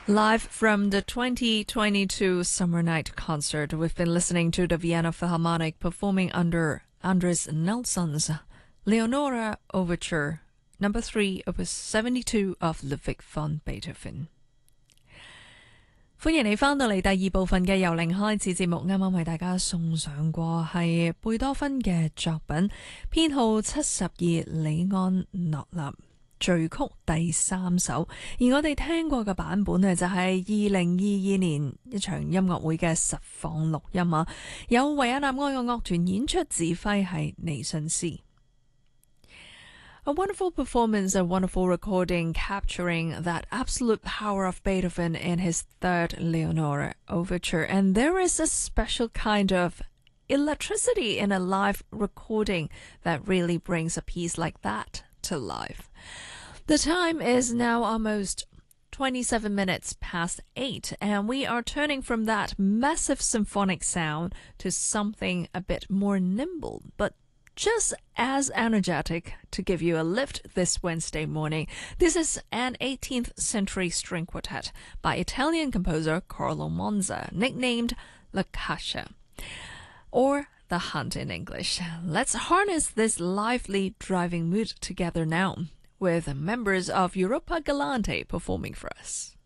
Live from the 2022 Summer Night concert, we've been listening to the Vienna Philharmonic performing under Andres Nelson's Leonora Overture, number 3, opus 72 of Ludwig von Beethoven。歡迎你返到嚟第二部分嘅由零開始節目，啱啱為大家送上過係貝多芬嘅作品，編號72李安諾納序曲第3首，而我哋聽過嘅版本呢，就係2022年一場音樂會嘅實況錄音啊，有維也納愛樂樂團演出，指揮係尼遜斯。A wonderful performance, a wonderful recording capturing that absolute power of Beethoven in his third Leonora Overture. And there is a special kind of electricity in a live recording that really brings a piece like that to life. The time is now almost 27 minutes past 8, and we are turning from that massive symphonic sound to something a bit more nimble, but just as energetic to give you a lift this Wednesday morning. This is an 18th century string quartet by Italian composer Carlo Monza, nicknamed La Caccia, or The Hunt in English. Let's harness this lively driving mood together now with members of Europa Galante performing for us.